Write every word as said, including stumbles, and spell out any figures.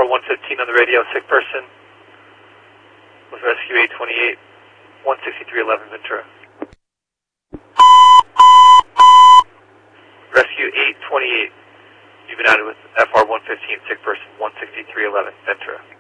R one fifteen on the radio, sick person with rescue eight twenty-eight, one sixty-three eleven Ventura. Rescue eight twenty-eight, you've been added with F R one fifteen, sick person one sixty-three eleven Ventura.